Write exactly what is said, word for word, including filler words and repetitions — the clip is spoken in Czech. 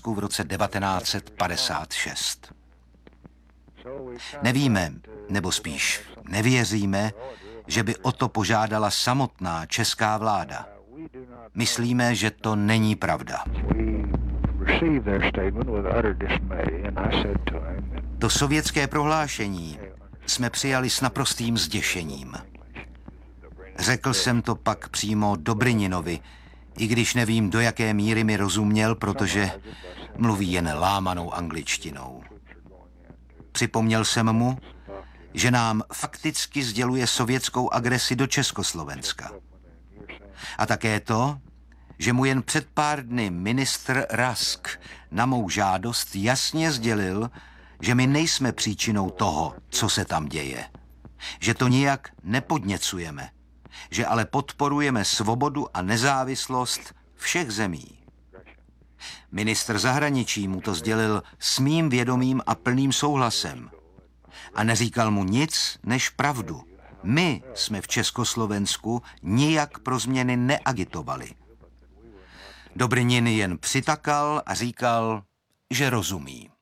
Československu v roce devatenáct set padesát šest. Nevíme, nebo spíš nevěříme, že by o to požádala samotná česká vláda. Myslíme, že to není pravda. To sovětské prohlášení jsme přijali s naprostým zděšením. Řekl jsem to pak přímo Dobryninovi, i když nevím, do jaké míry mi rozuměl, protože mluví jen lámanou angličtinou. Připomněl jsem mu, že nám fakticky sděluje sovětskou agresi do Československa. A také to, že mu jen před pár dny ministr Rask na mou žádost jasně sdělil, že my nejsme příčinou toho, co se tam děje. Že to nijak nepodněcujeme, že ale podporujeme svobodu a nezávislost všech zemí. Ministr zahraničí mu to sdělil s mým vědomím a plným souhlasem. A neříkal mu nic než pravdu. My jsme v Československu nijak pro změny neagitovali. Dobrynin jen přitakal a říkal, že rozumí.